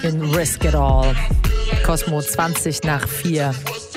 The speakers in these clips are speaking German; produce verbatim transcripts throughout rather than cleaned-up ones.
in Risk It All. Cosmo zwanzig nach vier.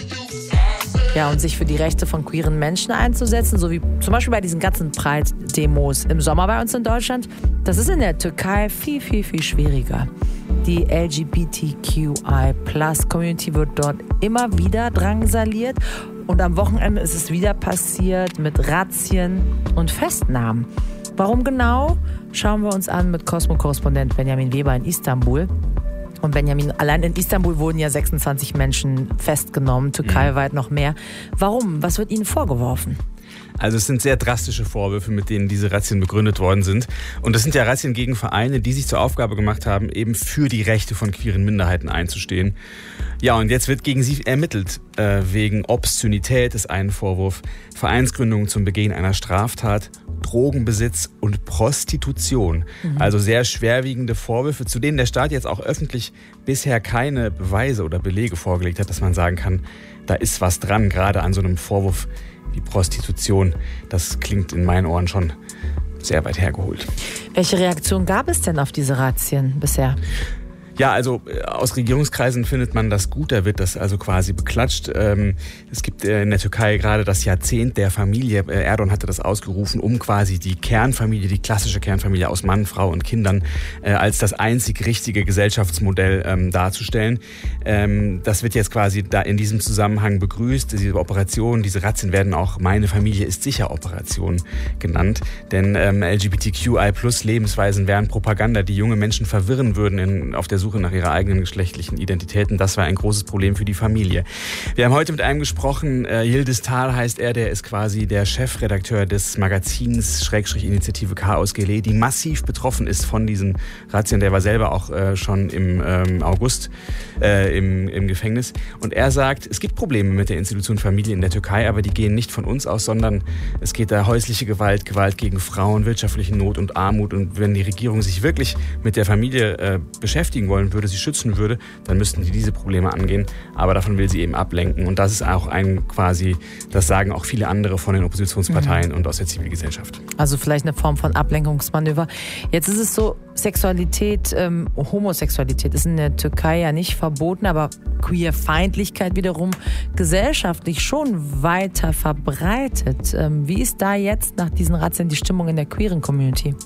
Ja, und sich für die Rechte von queeren Menschen einzusetzen, so wie zum Beispiel bei diesen ganzen Pride-Demos im Sommer bei uns in Deutschland, das ist in der Türkei viel, viel, viel schwieriger. Die L G B T Q I Plus Community wird dort immer wieder drangsaliert und am Wochenende ist es wieder passiert mit Razzien und Festnahmen. Warum genau? Schauen wir uns an mit Cosmo-Korrespondent Benjamin Weber in Istanbul. Und Benjamin, allein in Istanbul wurden ja sechsundzwanzig Menschen festgenommen, türkeiweit noch mehr. Warum? Was wird ihnen vorgeworfen? Also es sind sehr drastische Vorwürfe, mit denen diese Razzien begründet worden sind. Und das sind ja Razzien gegen Vereine, die sich zur Aufgabe gemacht haben, eben für die Rechte von queeren Minderheiten einzustehen. Ja, und jetzt wird gegen sie ermittelt. Äh, wegen Obszönität ist ein Vorwurf, Vereinsgründung zum Begehen einer Straftat, Drogenbesitz und Prostitution. Mhm. Also sehr schwerwiegende Vorwürfe, zu denen der Staat jetzt auch öffentlich bisher keine Beweise oder Belege vorgelegt hat, dass man sagen kann, da ist was dran, gerade an so einem Vorwurf wie Prostitution. Das klingt in meinen Ohren schon sehr weit hergeholt. Welche Reaktion gab es denn auf diese Razzien bisher? Ja, also aus Regierungskreisen findet man das gut, da wird das also quasi beklatscht. Ähm, es gibt in der Türkei gerade das Jahrzehnt der Familie. Erdogan hatte das ausgerufen, um quasi die Kernfamilie, die klassische Kernfamilie aus Mann, Frau und Kindern äh, als das einzig richtige Gesellschaftsmodell ähm, darzustellen. Ähm, das wird jetzt quasi da in diesem Zusammenhang begrüßt. Diese Operationen, diese Razzien werden auch Meine Familie ist sicher Operation genannt. Denn ähm, L G B T Q I Plus Lebensweisen wären Propaganda, die junge Menschen verwirren würden in, auf der Suche nach ihrer eigenen geschlechtlichen Identitäten. Das war ein großes Problem für die Familie. Wir haben heute mit einem gesprochen, äh, Yildiz Tal heißt er, der ist quasi der Chefredakteur des Magazins Schrägstrich Initiative Chaos Gele, die massiv betroffen ist von diesen Razzien. Der war selber auch äh, schon im ähm, August äh, im, im Gefängnis. Und er sagt, es gibt Probleme mit der Institution Familie in der Türkei, aber die gehen nicht von uns aus, sondern es geht da häusliche Gewalt, Gewalt gegen Frauen, wirtschaftliche Not und Armut. Und wenn die Regierung sich wirklich mit der Familie äh, beschäftigen wollen würde, sie schützen würde, dann müssten die diese Probleme angehen. Aber davon will sie eben ablenken. Und das ist auch ein quasi, das sagen auch viele andere von den Oppositionsparteien mhm. und aus der Zivilgesellschaft. Also vielleicht eine Form von Ablenkungsmanöver. Jetzt ist es so, Sexualität, ähm, Homosexualität ist in der Türkei ja nicht verboten, aber Queerfeindlichkeit wiederum gesellschaftlich schon weiter verbreitet. Ähm, wie ist da jetzt nach diesen Razzien die Stimmung in der queeren Community?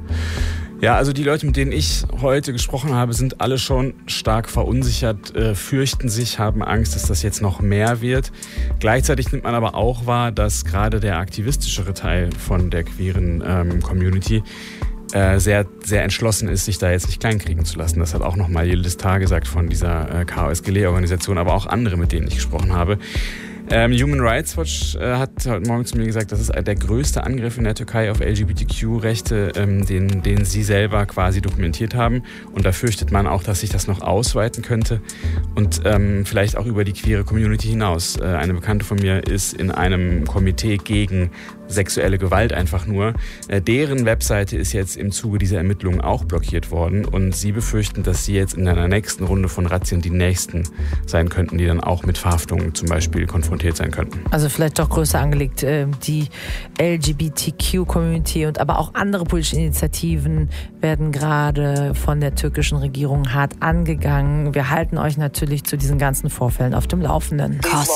Ja, also die Leute, mit denen ich heute gesprochen habe, sind alle schon stark verunsichert, äh, fürchten sich, haben Angst, dass das jetzt noch mehr wird. Gleichzeitig nimmt man aber auch wahr, dass gerade der aktivistischere Teil von der queeren ähm, Community äh, sehr, sehr entschlossen ist, sich da jetzt nicht kleinkriegen zu lassen. Das hat auch nochmal Yildiz Tal gesagt von dieser äh, Chaos Gele-Organisation, aber auch andere, mit denen ich gesprochen habe. Ähm, Human Rights Watch äh, hat heute Morgen zu mir gesagt, das ist der größte Angriff in der Türkei auf L G B T Q-Rechte, ähm, den, den sie selber quasi dokumentiert haben. Und da fürchtet man auch, dass sich das noch ausweiten könnte und ähm, vielleicht auch über die queere Community hinaus. Äh, eine Bekannte von mir ist in einem Komitee gegen sexuelle Gewalt einfach nur. Äh, deren Webseite ist jetzt im Zuge dieser Ermittlungen auch blockiert worden und sie befürchten, dass sie jetzt in einer nächsten Runde von Razzien die nächsten sein könnten, die dann auch mit Verhaftungen zum Beispiel konfrontiert sein könnten. Also vielleicht doch größer angelegt, äh, die L G B T Q-Community und aber auch andere politische Initiativen werden gerade von der türkischen Regierung hart angegangen. Wir halten euch natürlich zu diesen ganzen Vorfällen auf dem Laufenden. Cosmo.